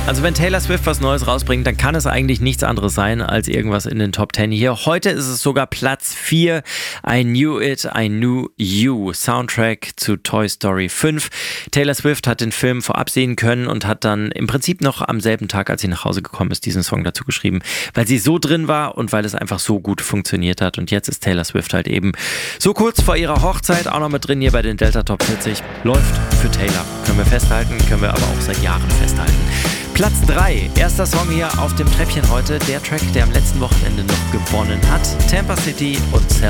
Also wenn Taylor Swift was Neues rausbringt, dann kann es eigentlich nichts anderes sein als irgendwas in den Top 10 hier. Heute ist es sogar Platz 4. I Knew It, I Knew You. Soundtrack zu Toy Story 5. Taylor Swift hat den Film vorab sehen können und hat dann im Prinzip noch am selben Tag, als sie nach Hause gekommen ist, diesen Song dazu geschrieben, weil sie so drin war und weil es einfach so gut funktioniert hat. Und jetzt ist Taylor Swift halt eben so kurz vor ihrer Hochzeit auch noch mit drin hier bei den Delta Top 40. Läuft für Taylor. Können wir festhalten, können wir aber auch seit Jahren festhalten. Platz 3, erster Song hier auf dem Treppchen heute, der Track, der am letzten Wochenende noch gewonnen hat, Tampa City und